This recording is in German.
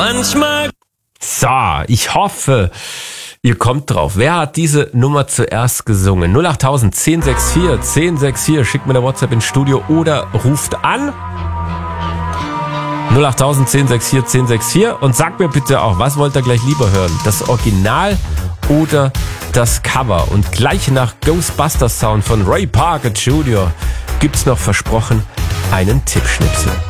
Manchmal. So, ich hoffe, ihr kommt drauf. Wer hat diese Nummer zuerst gesungen? 08000 1064 1064. Schickt mir eine WhatsApp ins Studio oder ruft an. 08000 1064 1064 und sagt mir bitte auch, was wollt ihr gleich lieber hören? Das Original oder das Cover? Und gleich nach Ghostbusters Sound von Ray Parker Jr. gibt's noch versprochen einen Tippschnipsel.